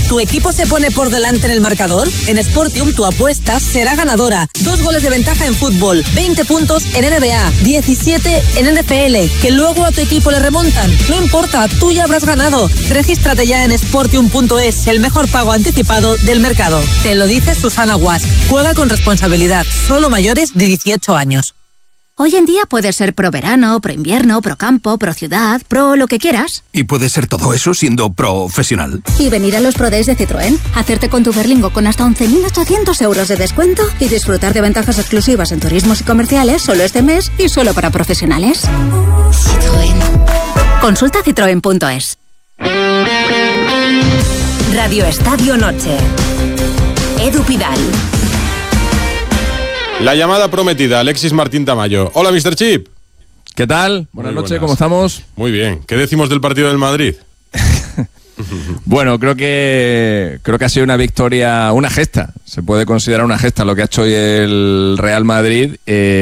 ¿Tu equipo se pone por delante en el marcador? En Sportium tu apuesta será ganadora. 2 goles de ventaja en fútbol, 20 puntos en NBA, 17 en NFL, que luego a tu equipo le remontan. No importa, tú ya habrás ganado. Regístrate ya en Sportium.es, el mejor pago anticipado del mercado. Te lo dice Susana Guas. Juega con responsabilidad. Solo mayores de 18 años. Hoy en día puedes ser pro verano, pro invierno, pro campo, pro ciudad, pro lo que quieras. Y puedes ser todo eso siendo profesional. Y venir a los Pro Days de Citroën, hacerte con tu Berlingo con hasta 11.800 euros de descuento y disfrutar de ventajas exclusivas en turismos y comerciales solo este mes y solo para profesionales. Citroën. Consulta citroen.es. Radio Estadio Noche. Edu Pidal. La llamada prometida, Alexis Martín Tamayo. Hola, Mr. Chip. ¿Qué tal? Buenas noches, ¿cómo estamos? Muy bien. ¿Qué decimos del partido del Madrid? Bueno, creo que ha sido una victoria, una gesta. Se puede considerar una gesta lo que ha hecho hoy el Real Madrid.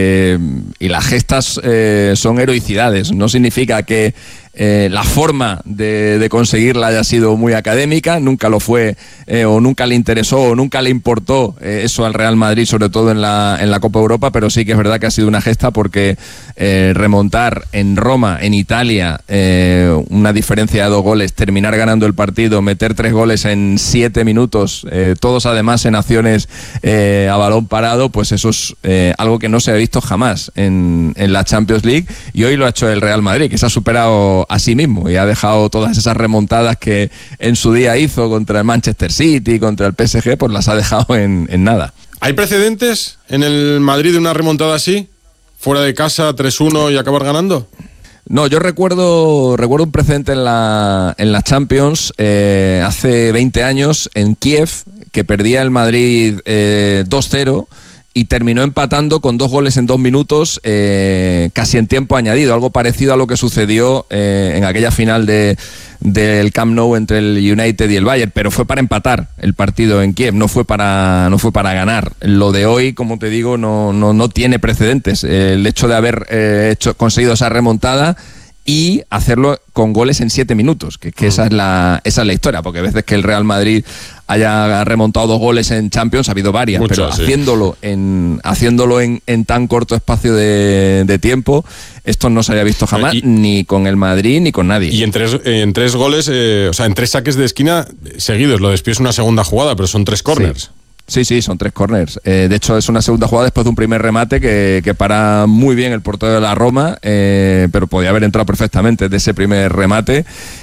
Y las gestas son heroicidades. No significa que la forma de conseguirla haya sido muy académica, nunca lo fue, o nunca le interesó, o nunca le importó eso al Real Madrid, sobre todo en la Copa Europa, pero sí que es verdad que ha sido una gesta porque remontar en Roma, en Italia, una diferencia de 2 goles, terminar ganando el partido, meter 3 goles en 7 minutos, todos además en acciones a balón parado, pues eso es algo que no se ha visto jamás en la Champions League, y hoy lo ha hecho el Real Madrid, que se ha superado a sí mismo y ha dejado todas esas remontadas que en su día hizo contra el Manchester City, contra el PSG, pues las ha dejado en nada. ¿Hay precedentes en el Madrid de una remontada así? ¿Fuera de casa, 3-1 y acabar ganando? No, yo recuerdo un precedente en la Champions hace 20 años en Kiev, que perdía el Madrid 2-0 y terminó empatando con 2 goles en 2 minutos, casi en tiempo añadido, algo parecido a lo que sucedió en aquella final del Camp Nou entre el United y el Bayern, pero fue para empatar el partido en Kiev, no fue para ganar. Lo de hoy, como te digo, no tiene precedentes. El hecho de haber conseguido esa remontada y hacerlo con goles en 7 minutos, que esa es la historia, porque a veces que el Real Madrid haya remontado 2 goles en Champions, ha habido varias, muchas, pero sí, haciéndolo en tan corto espacio de tiempo, esto no se había visto jamás, ni con el Madrid ni con nadie. Y en tres goles, o sea, en 3 saques de esquina seguidos, lo despides una segunda jugada, pero son 3 córners. Sí, son 3 córners. De hecho, es una segunda jugada después de un primer remate que para muy bien el portero de la Roma, pero podía haber entrado perfectamente de ese primer remate.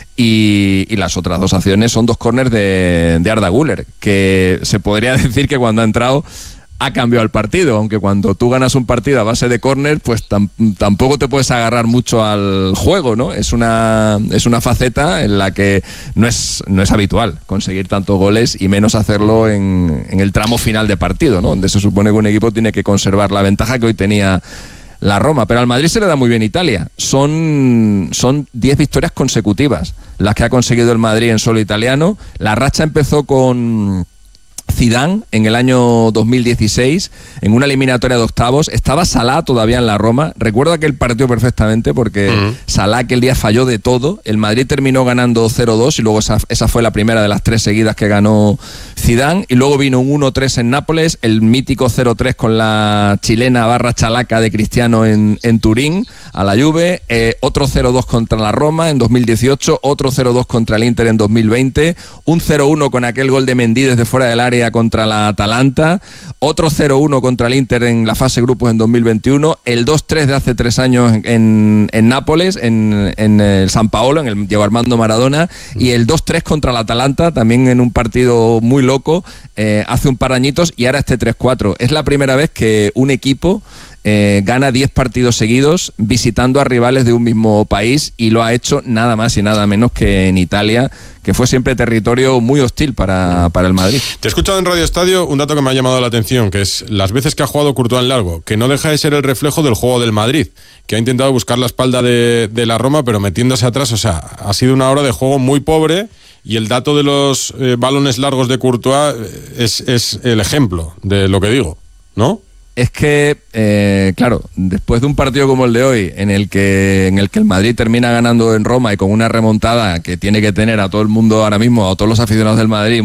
Y las otras 2 acciones son 2 córners de Arda Güler, que se podría decir que cuando ha entrado ha cambiado el partido, aunque cuando tú ganas un partido a base de córner, pues tampoco te puedes agarrar mucho al juego, ¿no? Es una faceta en la que no es habitual conseguir tantos goles y menos hacerlo en el tramo final de partido, ¿no? Donde se supone que un equipo tiene que conservar la ventaja que hoy tenía la Roma, pero al Madrid se le da muy bien Italia. Son 10 victorias consecutivas las que ha conseguido el Madrid en suelo italiano. La racha empezó con Zidane en el año 2016 en una eliminatoria de octavos. Estaba Salah todavía en la Roma. Recuerdo aquel partido perfectamente porque Salah aquel día falló de todo. El Madrid terminó ganando 0-2 y luego esa fue la primera de las 3 seguidas que ganó Zidane, y luego vino un 1-3 en Nápoles, el mítico 0-3 con la chilena barra chalaca de Cristiano en Turín a la Juve, otro 0-2 contra la Roma en 2018, otro 0-2 contra el Inter en 2020, un 0-1 con aquel gol de Mendy desde fuera del área contra la Atalanta, otro 0-1 contra el Inter en la fase grupos en 2021, el 2-3 de hace 3 años en Nápoles, en el San Paolo, en el Diego Armando Maradona, y el 2-3 contra la Atalanta, también en un partido muy loco, hace un par de añitos, y ahora este 3-4. Es la primera vez que un equipo gana 10 partidos seguidos visitando a rivales de un mismo país, y lo ha hecho nada más y nada menos que en Italia, que fue siempre territorio muy hostil para el Madrid. Te he escuchado en Radio Estadio un dato que me ha llamado la atención, que es las veces que ha jugado Courtois en largo, que no deja de ser el reflejo del juego del Madrid, que ha intentado buscar la espalda de la Roma, pero metiéndose atrás. O sea, ha sido una hora de juego muy pobre, y el dato de los balones largos de Courtois es el ejemplo de lo que digo, ¿no? Es que, claro, después de un partido como el de hoy, en el que el Madrid termina ganando en Roma y con una remontada que tiene que tener a todo el mundo ahora mismo, a todos los aficionados del Madrid